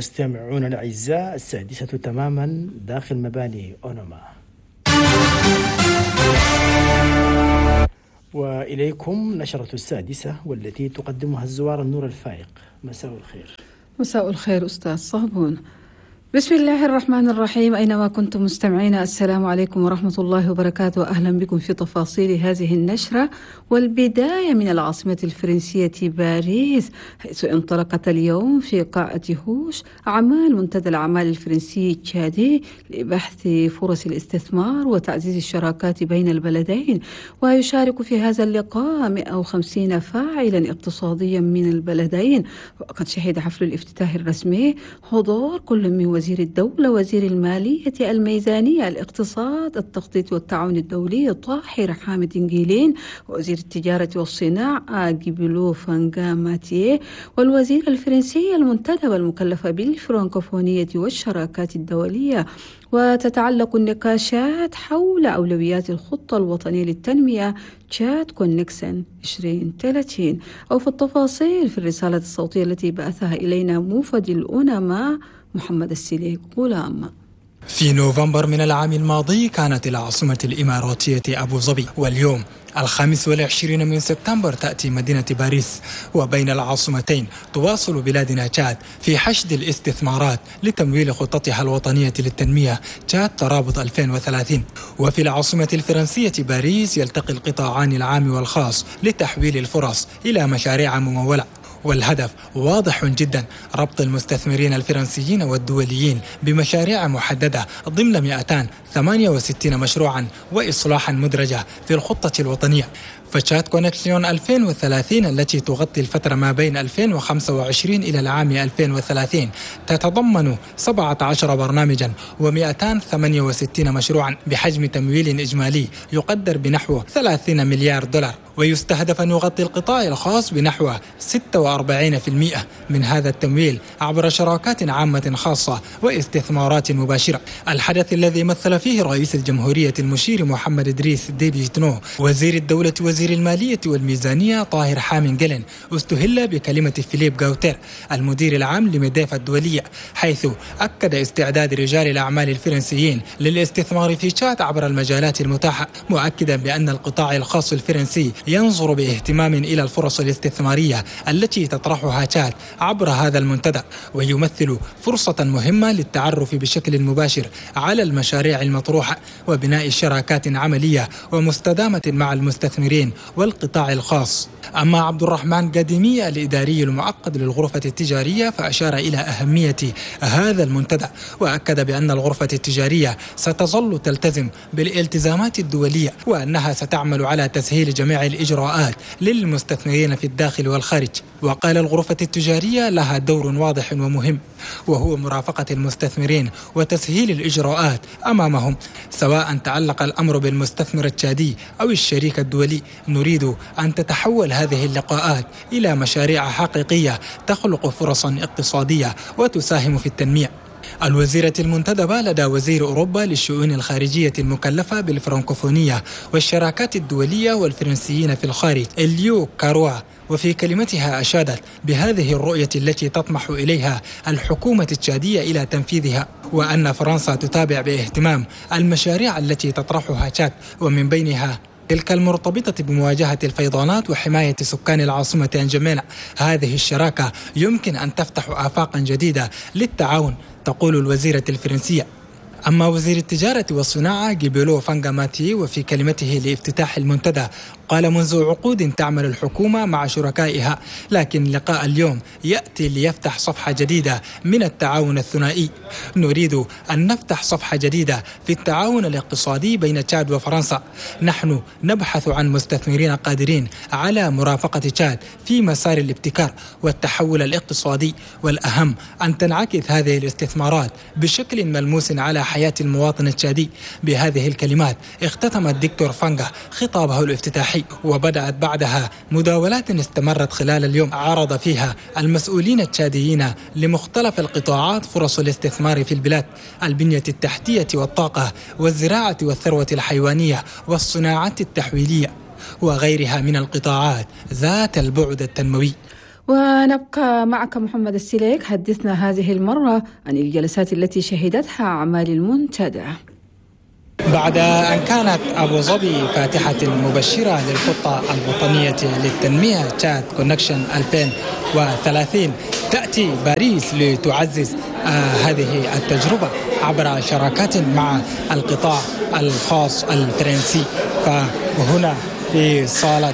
مستمعون الأعزاء، 6 تماما داخل مباني أونوما. وإليكم نشرة 6 والتي تقدمها الزوار النور الفائق. مساء الخير. مساء الخير أستاذ صابون. بسم الله الرحمن الرحيم. أينما كنتم مستمعين، السلام عليكم ورحمة الله وبركاته، أهلا بكم في تفاصيل هذه النشرة، والبداية من العاصمة الفرنسية باريس، حيث انطلقت اليوم في قاعة هوش أعمال منتدى الأعمال الفرنسي التشادي لبحث فرص الاستثمار وتعزيز الشراكات بين البلدين. ويشارك في هذا اللقاء 150 فاعلا اقتصاديا من البلدين. وقد شهد حفل الافتتاح الرسمي حضور كل من وزير الدولة، وزير المالية، الميزانية، الاقتصاد، التخطيط والتعاون الدولي طاهر حامد إنجيلين، ووزير التجارة والصناعة جيبلو فانغا ماتيه، والوزير الفرنسي المنتدب المكلف بالفرنكوفونية والشراكات الدولية. وتتعلق النقاشات حول أولويات الخطة الوطنية للتنمية تشاد كونكسن 2030. أو في التفاصيل في الرسالة الصوتية التي بعثها إلينا موفد الأونما محمد السليك غلام. في نوفمبر من العام الماضي كانت العاصمة الإماراتية أبو ظبي، واليوم 25 من سبتمبر تأتي مدينة باريس. وبين العاصمتين تواصل بلادنا تشاد في حشد الاستثمارات لتمويل خطتها الوطنية للتنمية تشاد ترابط 2030. وفي العاصمة الفرنسية باريس يلتقي القطاعان العام والخاص لتحويل الفرص إلى مشاريع ممولة. والهدف واضح جدا، ربط المستثمرين الفرنسيين والدوليين بمشاريع محددة ضمن 268 مشروعا وإصلاحا مدرجة في الخطة الوطنية. فتشاد كونكسيون 2030 التي تغطي الفترة ما بين 2025 إلى العام 2030 تتضمن 17 برنامجا و268 مشروعا بحجم تمويل إجمالي يقدر بنحو 30 مليار دولار. ويستهدف أن يغطي القطاع الخاص بنحو 46% من هذا التمويل عبر شراكات عامة خاصة واستثمارات مباشرة. الحدث الذي مثل فيه رئيس الجمهورية المشير محمد إدريس ديبي جنو، وزير الدولة وزير المالية والميزانية طاهر حامد إنجيلين، استهل بكلمة فيليب غاوتير المدير العام لميديف الدولية، حيث أكد استعداد رجال الأعمال الفرنسيين للاستثمار في تشاد عبر المجالات المتاحة، مؤكدا بأن القطاع الخاص الفرنسي ينظر باهتمام إلى الفرص الاستثمارية التي تطرحها تشاد عبر هذا المنتدى، ويمثل فرصة مهمة للتعرف بشكل مباشر على المشاريع المطروحة وبناء شراكات عملية ومستدامة مع المستثمرين والقطاع الخاص. أما عبد الرحمن قادمي الإداري المعقد للغرفة التجارية فأشار إلى أهمية هذا المنتدى، وأكد بأن الغرفة التجارية ستظل تلتزم بالالتزامات الدولية، وأنها ستعمل على تسهيل جميع الإجراءات للمستثمرين في الداخل والخارج. وقال الغرفة التجارية لها دور واضح ومهم، وهو مرافقة المستثمرين وتسهيل الإجراءات أمامهم، سواء تعلق الأمر بالمستثمر التشادي أو الشريك الدولي. نريد أن تتحول هذه اللقاءات إلى مشاريع حقيقية تخلق فرصا اقتصادية وتساهم في التنمية. الوزيرة المنتدبة لدى وزير أوروبا للشؤون الخارجية المكلفة بالفرنكوفونية والشراكات الدولية والفرنسيين في الخارج إليو كاروا، وفي كلمتها أشادت بهذه الرؤية التي تطمح إليها الحكومة التشادية إلى تنفيذها، وأن فرنسا تتابع باهتمام المشاريع التي تطرحها تشاد، ومن بينها تلك المرتبطة بمواجهة الفيضانات وحماية سكان العاصمة أنجمينا. هذه الشراكة يمكن أن تفتح آفاقا جديدة للتعاون، تقول الوزيرة الفرنسية. أما وزير التجارة والصناعة جيبلو فانغا ماتيه، وفي كلمته لافتتاح المنتدى قال: منذ عقود تعمل الحكومة مع شركائها، لكن لقاء اليوم يأتي ليفتح صفحة جديدة من التعاون الثنائي. نريد أن نفتح صفحة جديدة في التعاون الاقتصادي بين تشاد وفرنسا. نحن نبحث عن مستثمرين قادرين على مرافقة تشاد في مسار الابتكار والتحول الاقتصادي، والأهم أن تنعكس هذه الاستثمارات بشكل ملموس على حياة المواطن التشادي. بهذه الكلمات اختتم الدكتور فانغا خطابه الافتتاحي، وبدأت بعدها مداولات استمرت خلال اليوم عرض فيها المسؤولين التشاديين لمختلف القطاعات فرص الاستثمار في البلاد: البنية التحتية والطاقة والزراعة والثروة الحيوانية والصناعات التحويلية وغيرها من القطاعات ذات البعد التنموي. ونبقى معك محمد السليك. حدثنا هذه المرة عن الجلسات التي شهدتها أعمال المنتدى. بعد أن كانت أبو ظبي فاتحة مبشرة للخطة الوطنية للتنمية تشاد كونكشن 2030، تأتي باريس لتعزز هذه التجربة عبر شراكات مع القطاع الخاص الفرنسي. فهنا في صالة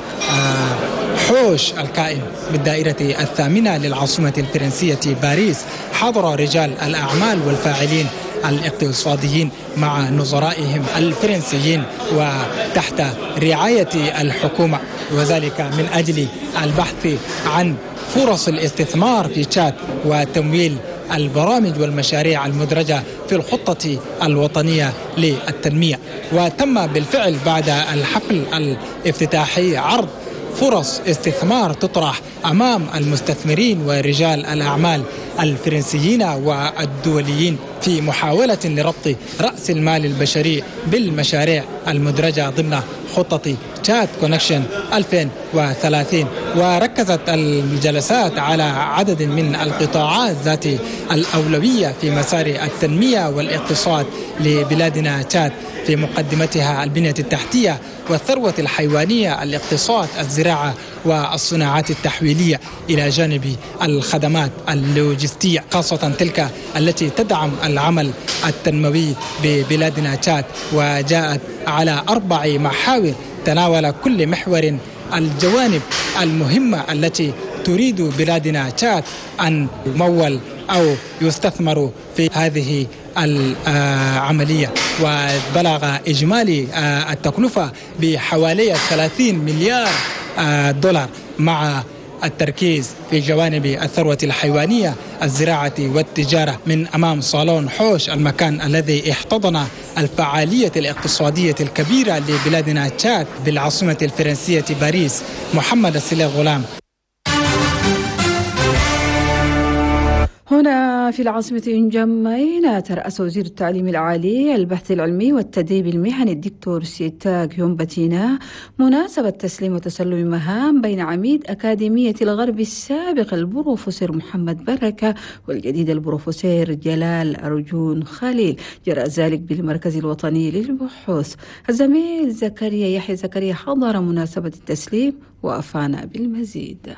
حوش الكائن بالدائرة الثامنة للعاصمة الفرنسية باريس حضر رجال الأعمال والفاعلين الاقتصاديين مع نظرائهم الفرنسيين وتحت رعاية الحكومة، وذلك من أجل البحث عن فرص الاستثمار في تشاد وتمويل البرامج والمشاريع المدرجة في الخطة الوطنية للتنمية. وتم بالفعل بعد الحفل الافتتاحي عرض فرص استثمار تطرح أمام المستثمرين ورجال الأعمال الفرنسيين والدوليين في محاولة لربط رأس المال البشري بالمشاريع المدرجة ضمن خطة تشاد كونكشن 2030. وركزت الجلسات على عدد من القطاعات ذات الأولوية في مسار التنمية والاقتصاد لبلادنا تشاد، في مقدمتها البنية التحتية والثروة الحيوانية، الاقتصاد، الزراعة والصناعات التحويلية، إلى جانب الخدمات اللوجستية، خاصة تلك التي تدعم العمل التنموي ببلادنا تشاد. وجاءت على 4 محاور تناول كل محور الجوانب المهمة التي تريد بلادنا تشاد أن يمول أو يستثمر في هذه العملية. وبلغ إجمالي التكلفة بحوالي 30 مليار دولار، مع التركيز في جوانب الثروة الحيوانية، الزراعة والتجارة، من أمام صالون حوش، المكان الذي احتضن الفعالية الاقتصادية الكبيرة لبلادنا تشاد بالعاصمة الفرنسية باريس. محمد السليك غلام. هنا في العاصمة إنجمين ترأس وزير التعليم العالي، البحث العلمي والتدريب المهني الدكتور سيتاك يومباتينا مناسبة تسليم وتسلم مهام بين عميد أكاديمية الغرب السابق البروفيسور محمد بركة والجديد البروفيسور جلال أرجون خليل. جرى ذلك بالمركز الوطني للبحوث. الزميل يحيى زكريا حضر مناسبة التسليم وأفانا بالمزيد.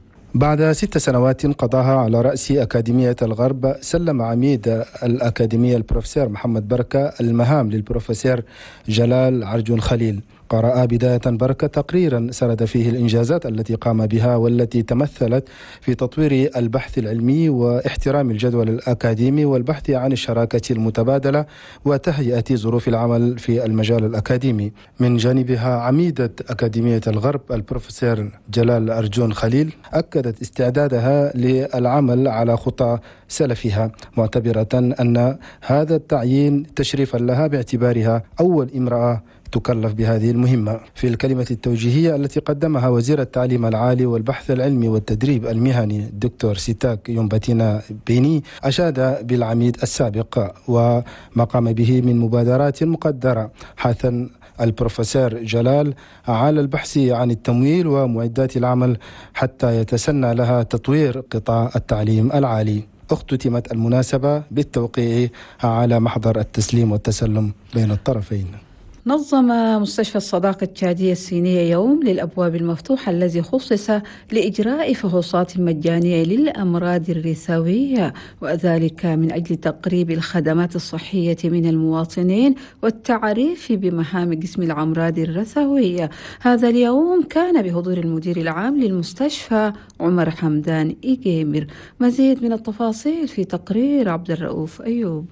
بعد 6 سنوات قضاها على رأس أكاديمية الغرب، سلم عميد الأكاديمية البروفيسور محمد بركة المهام للبروفيسور جلال أرجون خليل. قرأ بداية بركة تقريرا سرد فيه الإنجازات التي قام بها والتي تمثلت في تطوير البحث العلمي واحترام الجدول الأكاديمي والبحث عن الشراكة المتبادلة وتهيئة ظروف العمل في المجال الأكاديمي. من جانبها عميدة أكاديمية الغرب البروفيسور جلال أرجون خليل أكدت استعدادها للعمل على خطى سلفها، معتبرة أن هذا التعيين تشريفا لها باعتبارها أول امرأة تكلف بهذه المهمة. في الكلمة التوجيهية التي قدمها وزير التعليم العالي والبحث العلمي والتدريب المهني الدكتور سيتاك يومباتينا بيني، أشاد بالعميد السابق وما قام به من مبادرات مقدرة، حثا البروفيسور جلال على البحث عن التمويل ومعدات العمل حتى يتسنى لها تطوير قطاع التعليم العالي. اختتمت المناسبة بالتوقيع على محضر التسليم والتسلم بين الطرفين. نظم مستشفى الصداقة التشادية الصينية يوم للأبواب المفتوحة الذي خصص لإجراء فحوصات مجانية للأمراض الرثوية، وذلك من أجل تقريب الخدمات الصحية من المواطنين والتعريف بمهام قسم الأمراض الرثوية. هذا اليوم كان بحضور المدير العام للمستشفى عمر حمدان إيجيمر. مزيد من التفاصيل في تقرير عبد الرؤوف أيوب.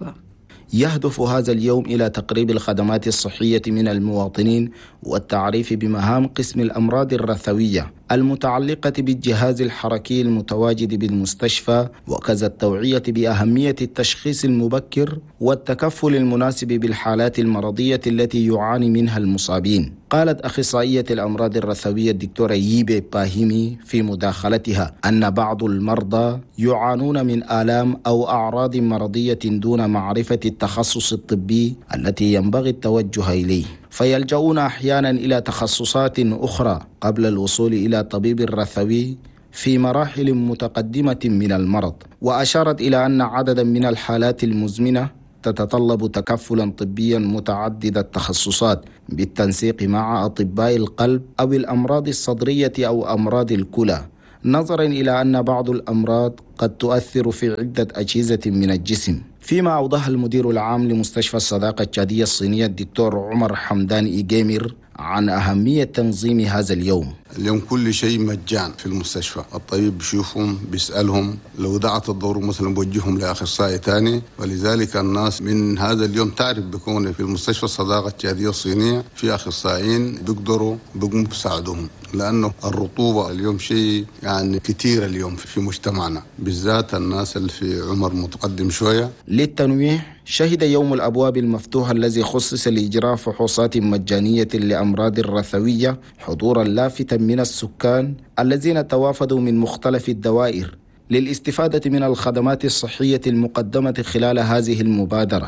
يهدف هذا اليوم إلى تقريب الخدمات الصحية من المواطنين والتعريف بمهام قسم الأمراض الرثوية المتعلقة بالجهاز الحركي المتواجد بالمستشفى، وكذا التوعية بأهمية التشخيص المبكر والتكفل المناسب بالحالات المرضية التي يعاني منها المصابين. قالت أخصائية الأمراض الرثوية الدكتورة ييبي باهيمي في مداخلتها أن بعض المرضى يعانون من آلام أو أعراض مرضية دون معرفة التخصص الطبي التي ينبغي التوجه إليه، فيلجؤون أحيانا إلى تخصصات أخرى قبل الوصول إلى طبيب الرثوي في مراحل متقدمة من المرض، وأشارت إلى أن عددا من الحالات المزمنة تتطلب تكفلا طبيا متعدد التخصصات بالتنسيق مع أطباء القلب أو الأمراض الصدرية أو أمراض الكلى، نظرا إلى أن بعض الأمراض قد تؤثر في عدة أجهزة من الجسم. فيما أوضح المدير العام لمستشفى الصداقة التشادية الصينية الدكتور عمر حمدان إيجيمر عن أهمية تنظيم هذا اليوم. اليوم كل شيء مجان في المستشفى، الطبيب بيشوفهم بيسألهم، لو دعت الدور مثلا بوجههم لأخصائي ثاني، ولذلك الناس من هذا اليوم تعرف بكون في المستشفى الصداقة التشادية الصينية في أخصائيين بيقدروا بيساعدوهم، لأنه الرطوبة اليوم شيء يعني كتير اليوم في مجتمعنا، بالذات الناس اللي في عمر متقدم شوية. للتنويه، شهد يوم الأبواب المفتوح الذي خصص لإجراء فحوصات مجانية لأمراض الرثوية حضورا لافتا من السكان الذين توافدوا من مختلف الدوائر للاستفادة من الخدمات الصحية المقدمة خلال هذه المبادرة.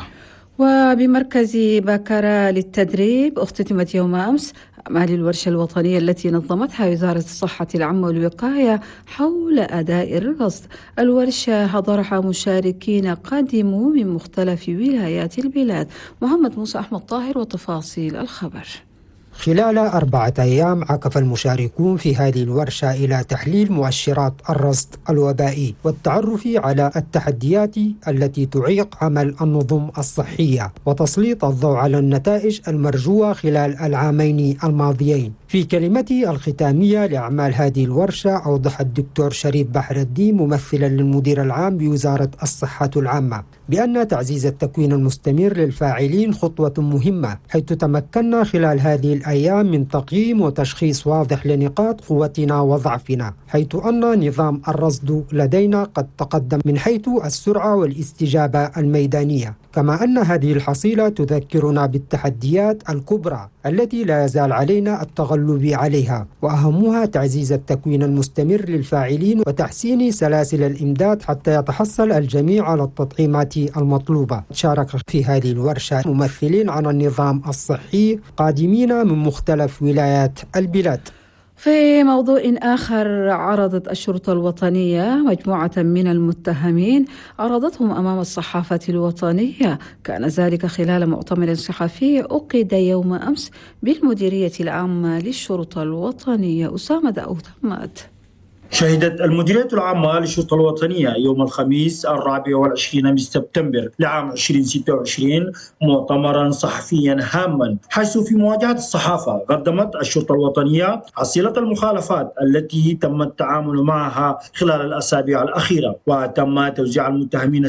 وبمركز بكرة للتدريب اختتمت يوم أمس أعمال الورشة الوطنية التي نظمتها وزارة الصحة العامة والوقاية حول أداء الرصد. الورشة حضرها مشاركين قادموا من مختلف ولايات البلاد. محمد موسى أحمد طاهر وتفاصيل الخبر. خلال 4 أيام عكف المشاركون في هذه الورشة إلى تحليل مؤشرات الرصد الوبائي والتعرف على التحديات التي تعيق عمل النظم الصحية وتسليط الضوء على النتائج المرجوة خلال العامين الماضيين. في كلمته الختامية لأعمال هذه الورشة أوضح الدكتور شريف بحر الدين ممثلا للمدير العام بوزارة الصحة العامة بأن تعزيز التكوين المستمر للفاعلين خطوة مهمة، حيث تمكنا خلال هذه الأيام من تقييم وتشخيص واضح لنقاط قوتنا وضعفنا، حيث أن نظام الرصد لدينا قد تقدم من حيث السرعة والاستجابة الميدانية، كما أن هذه الحصيلة تذكرنا بالتحديات الكبرى التي لا يزال علينا التغلب عليها، وأهمها تعزيز التكوين المستمر للفاعلين وتحسين سلاسل الإمداد حتى يتحصل الجميع على التطعيمات المطلوبة. شارك في هذه الورشة ممثلين عن النظام الصحي قادمين من مختلف ولايات البلاد. في موضوع آخر، عرضت الشرطة الوطنية مجموعة من المتهمين عرضتهم أمام الصحافة الوطنية. كان ذلك خلال مؤتمر صحفي عقد يوم أمس بالمديرية العامة للشرطة الوطنية. أسامة داود. شهدت المديرية العامة للشرطة الوطنية يوم الخميس 24 من سبتمبر لعام 2026 مؤتمرا صحفيا هاما، حيث في مواجهة الصحافة قدمت الشرطة الوطنية حصيلة المخالفات التي تم التعامل معها خلال الأسابيع الأخيرة، وتم توزيع المتهمين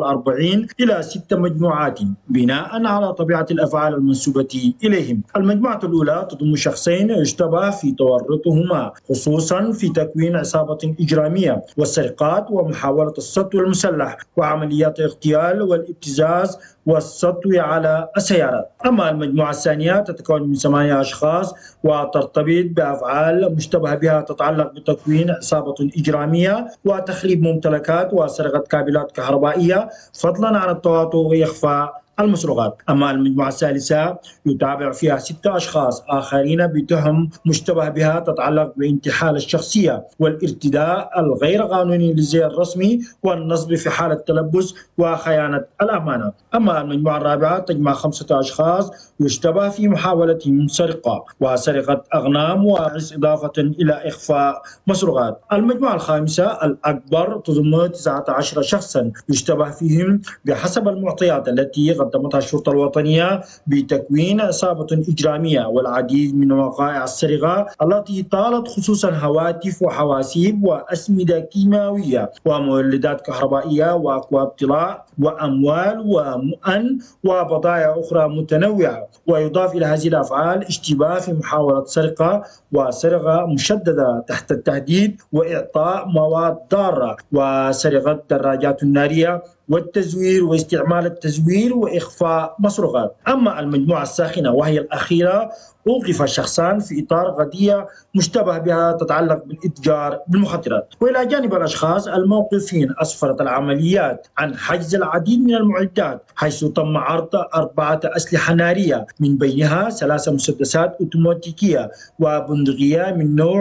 43 إلى 6 مجموعات بناء على طبيعة الأفعال المنسوبة إليهم. المجموعة الأولى تضم شخصين يشتبه في تورطهما خصوصا في تكوين عصابة إجرامية والسرقات ومحاولة السطو المسلح وعمليات الاغتيال والابتزاز والسطو على السيارات. أما المجموعة الثانية تتكون من 8 أشخاص وترتبط بأفعال مشتبه بها تتعلق بتكوين عصابة إجرامية وتخريب ممتلكات وسرقة كابلات كهربائية، فضلا عن التواطؤ وإخفاء المسروقات. أما المجموعة الثالثة يتابع فيها 6 أشخاص آخرين بتهم مشتبه بها تتعلق بانتحال الشخصية والارتداء الغير قانوني للزي الرسمي والنصب في حالة تلبس وخيانة الأمانة. أما المجموعة الرابعة تجمع 5 أشخاص يشتبه في محاولتهم سرقة وسرقة أغنام وإضافة إلى إخفاء مسروقات. المجموعة الخامسة الأكبر تضم 19 شخصا يشتبه فيهم بحسب المعطيات التي قدمتها الشرطة الوطنية بتكوين عصابة إجرامية والعديد من وقائع السرقة التي طالت خصوصا هواتف وحواسيب وأسمدة كيماوية ومولدات كهربائية وأكواب طلاء وأموال ومؤن وبضائع أخرى متنوعة. ويضاف إلى هذه الأفعال اشتباه في محاولة سرقة وسرقة مشددة تحت التهديد وإعطاء مواد ضارة وسرقة دراجات نارية والتزوير واستعمال التزوير وإخفاء مسروقات. أما المجموعة الساخنة وهي الأخيرة أوقف شخصان في إطار قضية مشتبه بها تتعلق بالإتجار بالمخدرات. وإلى جانب الأشخاص الموقوفين أسفرت العمليات عن حجز العديد من المعدات، حيث تم عرض 4 أسلحة نارية من بينها 3 مسدسات أوتوماتيكية وبندقية من نوع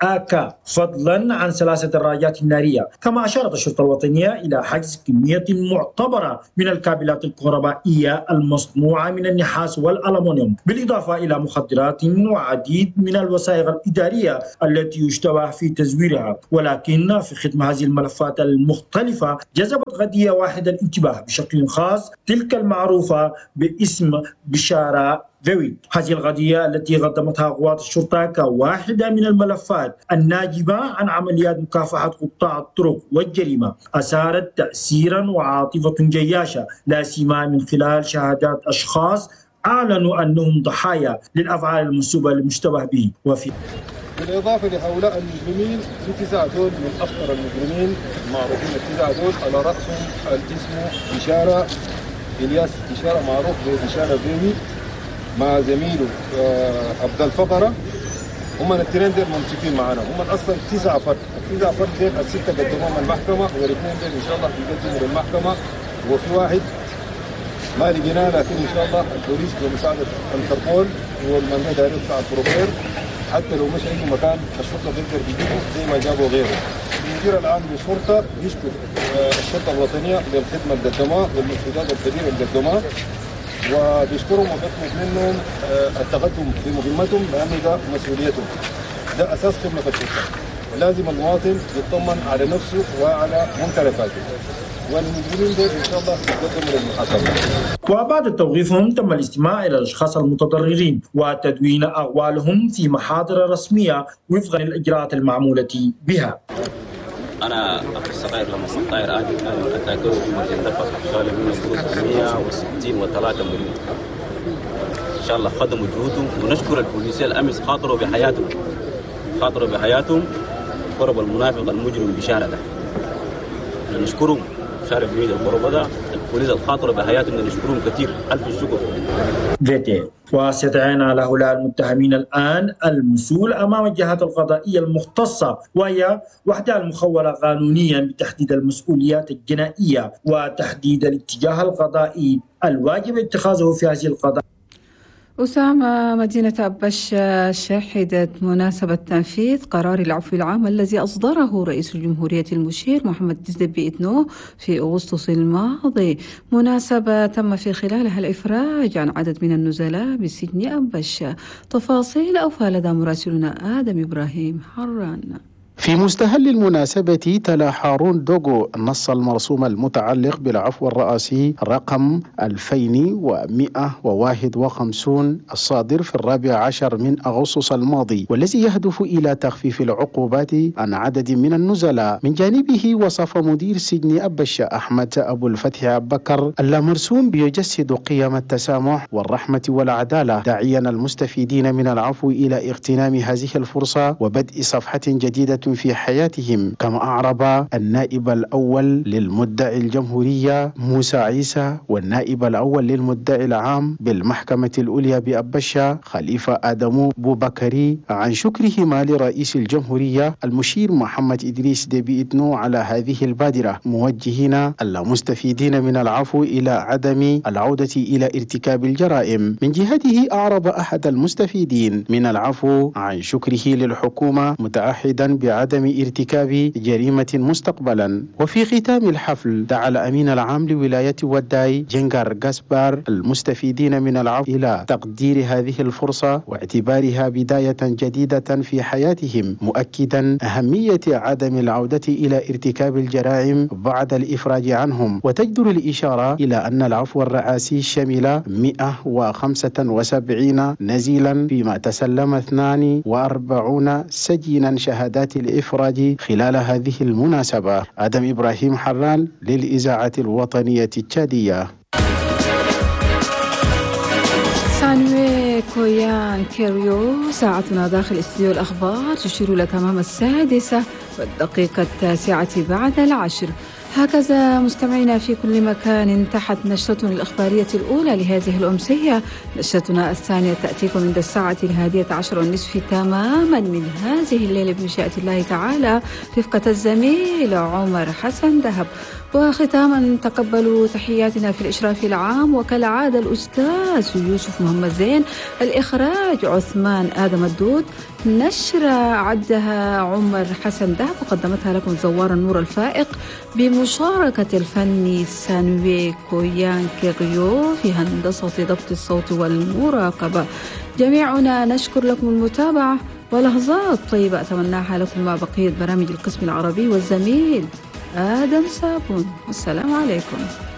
آكا فضلا عن 3 دراجات نارية. كما أشارت الشرطة الوطنية إلى حجز كمية معتبرة من الكابلات الكهربائية المصنوعة من النحاس والألمنيوم، بالإضافة إلى مخدرات وعديد من الوثائق الإدارية التي يشتبه في تزويرها. ولكن في ختم هذه الملفات المختلفة جذبت غدية واحدة الانتباه بشكل خاص، تلك المعروفة باسم بشارة فيويد. هذه القضية التي قدمتها قوات الشرطة كواحدة من الملفات الناجمة عن عمليات مكافحة قطاع الطرق والجريمة أثارت تأثيرا وعاطفة جياشة، لا سيما من خلال شهادات أشخاص أعلنوا أنهم ضحايا للأفعال المنسوبة للمشتبه به. بالإضافة لهؤلاء المجرمين في 9 دول من أخطر المجرمين المعروفين، ال9 دول على رأسهم الاسم بشارة إلياس بشارة معروف ببشارة فيويد مع زميله عبد الفقرة. هم الاثنين دول ممسكين معنا، هم اصلا 9 فرد، ال9 فرد دول ال6 قدموهم المحكمة والاثنين دول ان شاء الله بيقدموا للمحكمة، وفي واحد ما لقيناه لكن ان شاء الله البوليس بمساعدة انتربول والمنهج بتاع البروفير حتى لو مش اي مكان الشرطة بيقدر يجيبه زي ما جابوا غيره. المدير العام للشرطة يشكر الشرطة الوطنية للخدمة اللي قدموها والمجهودات الكبيرة اللي قدموها، وبيشكرهم وبيطلب منهم التقدم في مهمتهم لأنه ده مسؤوليتهم، ده أساس خدمة الشرطة. لازم المواطن يطمن على نفسه وعلى ممتلكاته، والمجرمين دول إن شاء الله يقدموا للمحاكمة. وبعد توقيفهم تم الاستماع إلى الأشخاص المتضررين وتدوين أقوالهم في محاضر رسمية وفقا للإجراءات المعمولة بها. أنا أخي الصغير لما الصغير آدم كانوا أتاكوا في مدينة دفق حوالي من 163 مليون. إن شاء الله خدموا جهودهم، ونشكر البوليسية الأمس خاطروا بحياتهم ضربوا المنافق المجرم بشارة ده. نشكرهم بشارة بميد الضربة ده، البوليس الخاطرة بحياتهم نشكرهم كثير، ألف الشكر. وسيدعين على هؤلاء المتهمين الآن المسؤول أمام الجهات القضائية المختصة، وهي وحدها المخولة قانونيا بتحديد المسؤوليات الجنائية وتحديد الاتجاه القضائي الواجب اتخاذه في هذه القضايا. أسامة، مدينة أبشة شهدت مناسبة تنفيذ قرار العفو العام الذي أصدره رئيس الجمهورية المشير محمد دزدبي إتنو في أغسطس الماضي، مناسبة تم في خلالها الإفراج عن عدد من النزلاء بسجن أبشة. تفاصيل أوفى لدى مراسلنا آدم إبراهيم حران. في مستهل المناسبة تلا حارون دوغو النص المرسوم المتعلق بالعفو الرئاسي رقم 2151 الصادر في 14 من أغسطس الماضي، والذي يهدف إلى تخفيف العقوبات عن عدد من النزلاء. من جانبه وصف مدير سجن أبشة أحمد أبو الفتح بكر اللامرسوم بيجسد قيم التسامح والرحمة والعدالة، داعيا المستفيدين من العفو إلى اغتنام هذه الفرصة وبدء صفحة جديدة في حياتهم. كما أعرب النائب الأول للمدعي الجمهورية موسى عيسى والنائب الأول للمدعي العام بالمحكمة العليا بأبشة خليفة آدم بوبكري عن شكرهما لرئيس الجمهورية المشير محمد إدريس ديبي إتنو على هذه البادرة، موجهين المستفيدين من العفو إلى عدم العودة إلى ارتكاب الجرائم. من جهته أعرب أحد المستفيدين من العفو عن شكره للحكومة متعهدا بعدم ارتكاب جريمة مستقبلا. وفي ختام الحفل دعا الأمين العام لولاية وداي جنجار غاسبار المستفيدين من العفو إلى تقدير هذه الفرصة واعتبارها بداية جديدة في حياتهم، مؤكدا أهمية عدم العودة إلى ارتكاب الجرائم بعد الإفراج عنهم. وتجدر الإشارة إلى أن العفو الرئاسي شمل 175 نزيلا، فيما تسلم 42 سجينا شهادات الإفراج خلال هذه المناسبة. آدم إبراهيم حران للإذاعة الوطنية التشادية. سانوي كويان كيريو، ساعتنا داخل استديو الأخبار تشير إلى تمام 6:09 بعد العشر. هكذا مستمعينا في كل مكان انتهت نشرتنا الإخبارية الأولى لهذه الأمسية. نشرتنا الثانية تأتيكم عند 11:10 تماما من هذه الليلة بمشيئة الله تعالى، رفقة الزميل عمر حسن ذهب. وختاما تقبلوا تحياتنا في الإشراف العام وكالعادة الأستاذ يوسف محمد زين، الإخراج عثمان آدم الدود، نشرة عدها عمر حسن دهب وقدمتها لكم زوار النور الفائق بمشاركة الفني سانوي كويان كيغيو في هندسة ضبط الصوت والمراقبة. جميعنا نشكر لكم المتابعة ولحظات طيبة أتمناها لكم مع بقية برامج القسم العربي والزميل آدم صابون. والسلام عليكم.